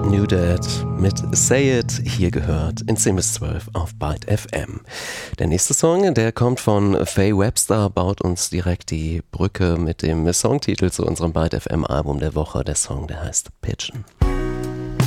New Dad mit Say It, hier gehört in 10 bis 12 auf Byte FM. Der nächste Song, der kommt von Faye Webster, baut uns direkt die Brücke mit dem Songtitel zu unserem Byte FM Album der Woche. Der Song, der heißt Pigeon.